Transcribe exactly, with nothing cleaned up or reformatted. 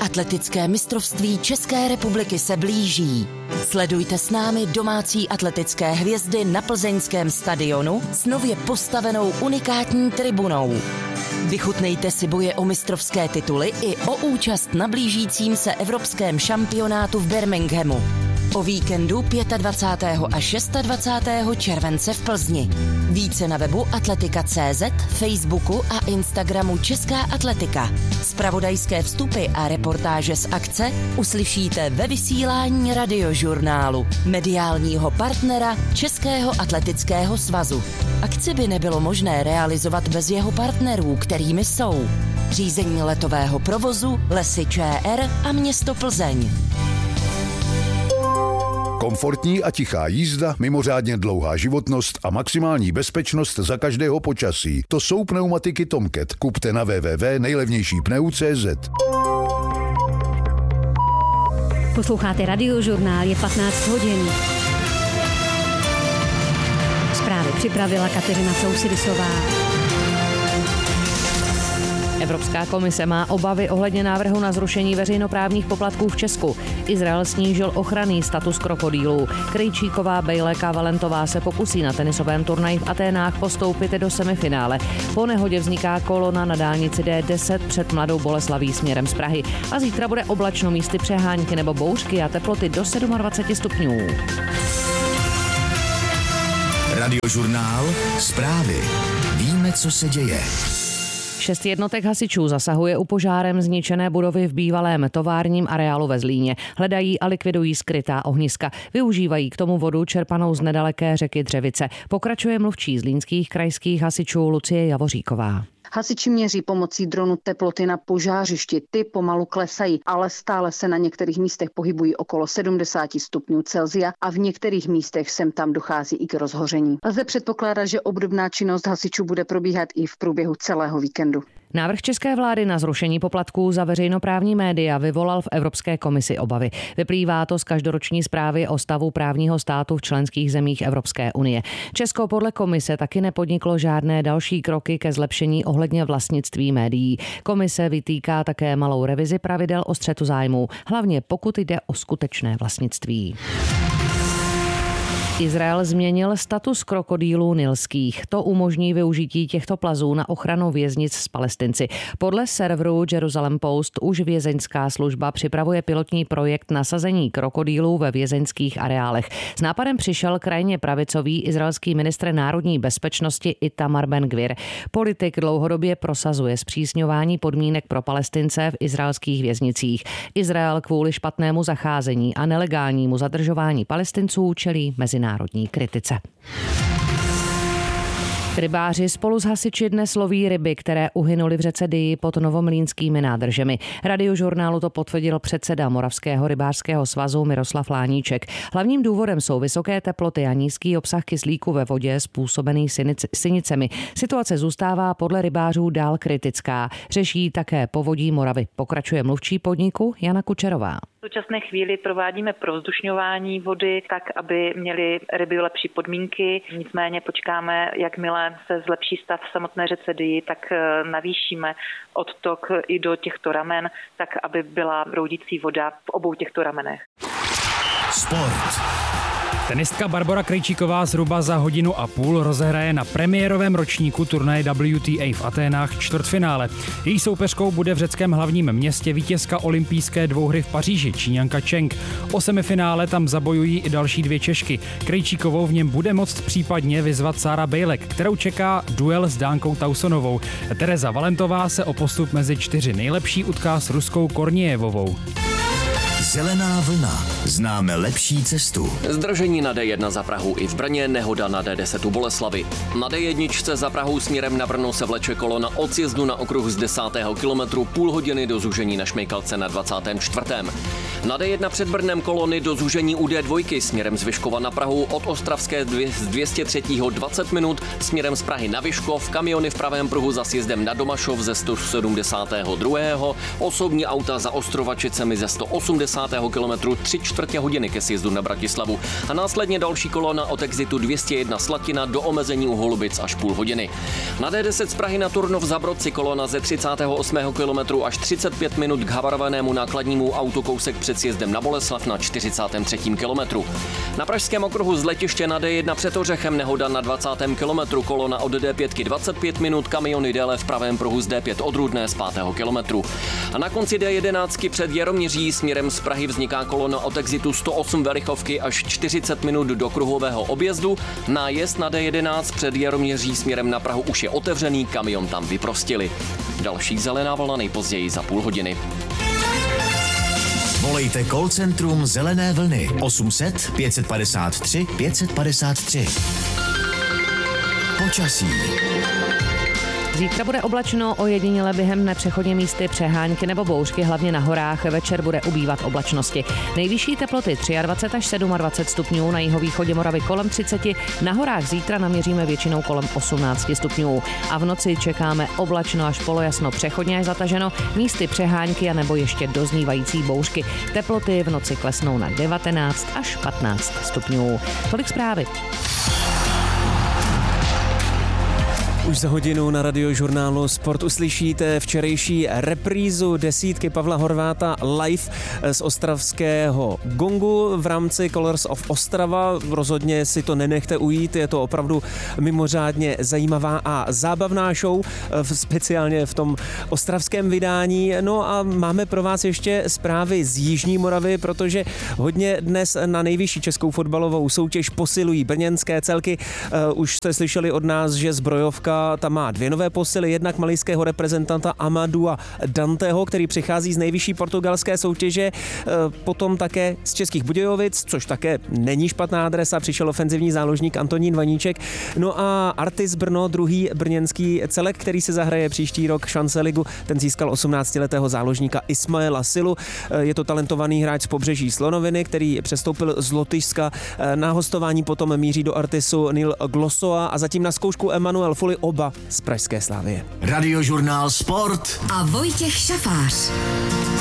Atletické mistrovství České republiky se blíží. Sledujte s námi domácí atletické hvězdy na plzeňském stadionu s nově postavenou unikátní tribunou. Vychutnejte si boje o mistrovské tituly i o účast na blížícím se evropském šampionátu v Birminghamu. O víkendu dvacátého pátého a dvacátého šestého července v Plzni. Více na webu atletika tečka cé zet, Facebooku a Instagramu Česká atletika. Zpravodajské vstupy a reportáže z akce uslyšíte ve vysílání Radiožurnálu, mediálního partnera Českého atletického svazu. Akci by nebylo možné realizovat bez jeho partnerů, kterými jsou řízení letového provozu, Lesy ČR a město Plzeň. Komfortní a tichá jízda, mimořádně dlouhá životnost a maximální bezpečnost za každého počasí. To jsou pneumatiky Tomcat. Kupte na w w w tečka nejlevnější pneu tečka cé zet. Posloucháte Radiožurnál, je patnáct hodin. Zprávy připravila Kateřina Sousidisová. Evropská komise má obavy ohledně návrhu na zrušení veřejnoprávních poplatků v Česku. Izrael snížil ochranný status krokodýlů. Krejčíková, Bejlek a Valentová se pokusí na tenisovém turnaji v Aténách postoupit do semifinále. Po nehodě vzniká kolona na dálnici D deset před Mladou Boleslaví směrem z Prahy. A zítra bude oblačno, místy přehánky nebo bouřky a teploty do dvacet sedm stupňů. Radiožurnál, zprávy. Víme, co se děje. Šest jednotek hasičů zasahuje u požárem zničené budovy v bývalém továrním areálu ve Zlíně. Hledají a likvidují skrytá ohniska. Využívají k tomu vodu čerpanou z nedaleké řeky Dřevice. Pokračuje mluvčí zlínských krajských hasičů Lucie Javoříková. Hasiči měří pomocí dronu teploty na požářišti. Ty pomalu klesají, ale stále se na některých místech pohybují okolo sedmdesát stupňů Celsia a v některých místech sem tam dochází i k rozhoření. Lze předpokládat, že obdobná činnost hasičů bude probíhat i v průběhu celého víkendu. Návrh české vlády na zrušení poplatků za veřejnoprávní média vyvolal v Evropské komisi obavy. Vyplývá to z každoroční zprávy o stavu právního státu v členských zemích Evropské unie. Česko podle komise taky nepodniklo žádné další kroky ke zlepšení ohledně vlastnictví médií. Komise vytýká také malou revizi pravidel o střetu zájmů, hlavně pokud jde o skutečné vlastnictví. Izrael změnil status krokodýlů nilských. To umožní využití těchto plazů na ochranu věznic s Palestinci. Podle serveru Jerusalem Post už vězeňská služba připravuje pilotní projekt nasazení krokodýlů ve vězeňských areálech. S nápadem přišel krajně pravicový izraelský ministr národní bezpečnosti Itamar Ben-Gvir. Politik dlouhodobě prosazuje zpřísňování podmínek pro Palestince v izraelských věznicích. Izrael kvůli špatnému zacházení a nelegálnímu zadržování Palestinců čelí mezinárodní národní kritice. Rybáři spolu s hasiči dnes loví ryby, které uhynuly v řece Dyji pod novomlýnskými nádržemi. Radiožurnálu to potvrdil předseda Moravského rybářského svazu Miroslav Láníček. Hlavním důvodem jsou vysoké teploty a nízký obsah kyslíku ve vodě způsobený sinicemi. Situace zůstává podle rybářů dál kritická. Řeší také povodí Moravy. Pokračuje mluvčí podniku Jana Kučerová. V současné chvíli provádíme provzdušňování vody tak, aby měly ryby lepší podmínky. Nicméně počkáme, jakmile se zlepší stav v samotné řece Dyji, tak navýšíme odtok i do těchto ramen, tak aby byla proudící voda v obou těchto ramenech. Sport. Tenistka Barbora Krejčíková zhruba za hodinu a půl rozehraje na premiérovém ročníku turnaje W T A v Aténách čtvrtfinále. Její soupeřkou bude v řeckém hlavním městě vítězka olympijské dvouhry v Paříži, Číňanka Cheng. O semifinále tam zabojují i další dvě Češky. Krejčíkovou v něm bude moct případně vyzvat Sára Bejlek, kterou čeká duel s Dánkou Tausonovou. Tereza Valentová se o postup mezi čtyři nejlepší utká s ruskou Korniejevovou. Zelená vlna. Známe lepší cestu. Zdržení na D jedna za Prahu i v Brně, nehoda na D deset u Boleslavi. Na D jedna za Prahou směrem na Brno se vleče kolona od sjezdu na okruh z desátého kilometru půl hodiny do zúžení na Šmejkalce na dvacátém čtvrtém Na D jedna před Brnem kolony do zúžení U D dva směrem z Vyškova na Prahu, od Ostravské z dvě stě tři dvacet minut, směrem z Prahy na Vyškov, kamiony v pravém pruhu za sjezdem na Domašov ze sto sedmdesát dva, osobní auta za Ostrovačicemi ze sto osmdesát kilometrů tři čtvrtě hodiny ke sjezdu na Bratislavu a následně další kolona od exitu dvě stě jedna Slatina do omezení u Holubic až půl hodiny. Na D deset z Prahy na Turnov za Brodci kolona ze třicátého osmého kilometru až třicet pět minut k havarovému nákladnímu autokousek před sjezdem na Boleslav na čtyřicátém třetím kilometru. Na pražském okruhu z letiště na D jedna před Ořechem nehoda na dvacátém kilometru, kolona od D pět dvacet pět minut, kamiony déle v pravém pruhu z D pět od Rudné z pátého kilometru. A na konci D jedenáct před Jaroměří směrem z Prahy vzniká kolona od exitu sto osm Velichovky až čtyřicet minut do kruhového objezdu. Nájezd na D jedenáct před Jaroměří směrem na Prahu už je otevřený, kamion tam vyprostili. Další zelená vlna nejpozději za půl hodiny. Volejte call centrum Zelené vlny osm set pět padesát tři pět padesát tři. Počasí. Zítra bude oblačno, ojediněle během dne přechodně místy přehánky nebo bouřky, hlavně na horách. Večer bude ubývat oblačnosti. Nejvyšší teploty dvacet tři až dvacet sedm stupňů, na jihovýchodě Moravy kolem třicet, na horách zítra naměříme většinou kolem osmnáct stupňů. A v noci čekáme oblačno až polojasno, přechodně až zataženo, místy přehánky a nebo ještě doznívající bouřky. Teploty v noci klesnou na devatenáct až patnáct stupňů. Tolik zprávy. Už za hodinu na Radiožurnálu Sport uslyšíte včerejší reprízu desítky Pavla Horváta live z ostravského Gongu v rámci Colors of Ostrava. Rozhodně si to nenechte ujít, je to opravdu mimořádně zajímavá a zábavná show, speciálně v tom ostravském vydání. No a máme pro vás ještě zprávy z Jižní Moravy, protože hodně dnes na nejvyšší českou fotbalovou soutěž posilují brněnské celky. Už jste slyšeli od nás, že zbrojovka tam má dvě nové posily, jednak malijského reprezentanta Amadua Danteho, který přichází z nejvyšší portugalské soutěže, potom také z Českých Budějovic, což také není špatná adresa, přišel ofenzivní záložník Antonín Vaníček. No a Artis Brno, druhý brněnský celek, který se zahraje příští rok šance ligu, ten získal osmnáctiletého záložníka Ismaela Silu. Je to talentovaný hráč z pobřeží Slonoviny, který přestoupil z Lotyšska. Na hostování potom míří do Artisu Neil Glossoa a zatím na zkoušku Emanuel Fuli, oba z pražské Slavie. Radiožurnál Sport a Vojtěch Šafář.